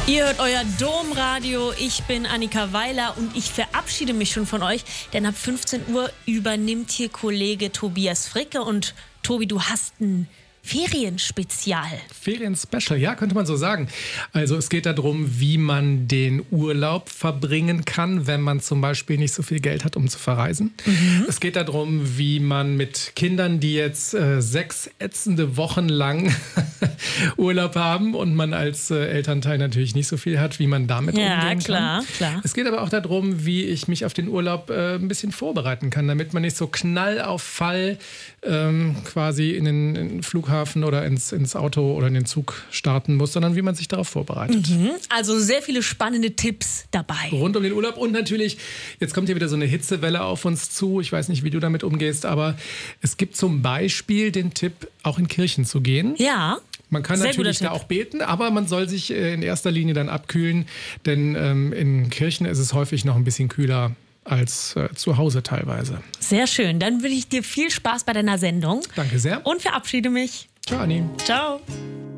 Ihr hört euer Domradio. Ich bin Annika Weiler und ich verabschiede mich schon von euch, denn ab 15 Uhr übernimmt hier Kollege Tobias Fricke. Und Tobi, du hast ein Ferienspezial. Ferienspecial, ja, könnte man so sagen. Also es geht darum, wie man den Urlaub verbringen kann, wenn man zum Beispiel nicht so viel Geld hat, um zu verreisen. Es geht darum, wie man mit Kindern, die jetzt 6 ätzende Wochen lang Urlaub haben und man als Elternteil natürlich nicht so viel hat, wie man damit umgehen kann. Klar. Es geht aber auch darum, wie ich mich auf den Urlaub ein bisschen vorbereiten kann, damit man nicht so Knall auf Fall quasi in den Flughafen oder ins Auto oder in den Zug starten muss, sondern wie man sich darauf vorbereitet. Also sehr viele spannende Tipps dabei. Rund um den Urlaub und natürlich, jetzt kommt hier wieder so eine Hitzewelle auf uns zu. Ich weiß nicht, wie du damit umgehst, aber es gibt zum Beispiel den Tipp, auch in Kirchen zu gehen. Ja. Man kann natürlich da auch beten, aber man soll sich in erster Linie dann abkühlen, denn in Kirchen ist es häufig noch ein bisschen kühler als zu Hause teilweise. Sehr schön. Dann wünsche ich dir viel Spaß bei deiner Sendung. Danke sehr. Und verabschiede mich. Ciao, Anni. Ciao.